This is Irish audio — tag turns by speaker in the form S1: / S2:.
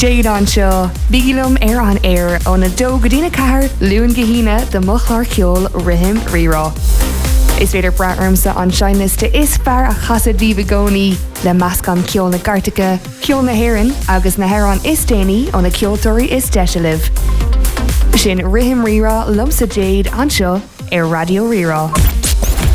S1: Jade an seo, bígilum an air ó na dó go dtína cahar luúin gahína de mochlar ceol rihim rirá. Is féidir braarmsa an seinliste is fear a chasad díbagóní le meascán ceol na Gartacha, ceol na Héireann agus na Héireann is déanaí ó na ceoltóirí is deisialah. Sin rihim rirá lumsa Jade an seo ar Radio Rirá.